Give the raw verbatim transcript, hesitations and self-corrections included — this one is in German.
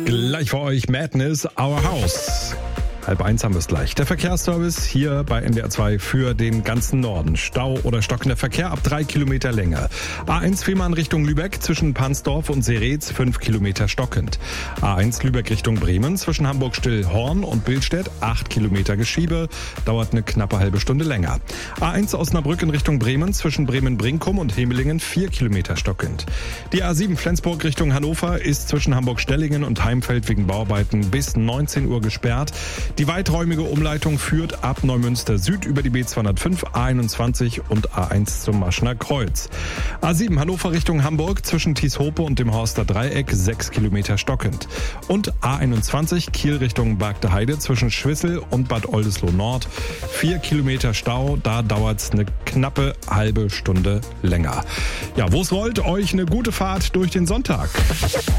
Gleich für euch Madness, Our House. Halb eins haben wir es gleich. Der Verkehrsservice hier bei N D R zwei für den ganzen Norden. Stau oder stockender Verkehr ab drei Kilometer Länge. A eins Fehmarn Richtung Lübeck zwischen Pansdorf und Seretz fünf Kilometer stockend. A eins Lübeck Richtung Bremen zwischen Hamburg-Stillhorn und Billstedt acht Kilometer Geschiebe. Dauert eine knappe halbe Stunde länger. A eins Osnabrück in Richtung Bremen zwischen Bremen-Brinkum und Hemelingen vier Kilometer stockend. Die A sieben Flensburg Richtung Hannover ist zwischen Hamburg-Stellingen und Heimfeld wegen Bauarbeiten bis neunzehn Uhr gesperrt. Die weiträumige Umleitung führt ab Neumünster Süd über die B zweihundertfünf, A einundzwanzig und A eins zum Maschner Kreuz. A sieben Hannover Richtung Hamburg zwischen Tieshope und dem Horster Dreieck sechs Kilometer stockend. Und A einundzwanzig Kiel Richtung Bargte Heide zwischen Schwissel und Bad Oldesloe Nord vier Kilometer Stau. Da dauert's eine knappe halbe Stunde länger. Ja, wo's rollt, euch eine gute Fahrt durch den Sonntag.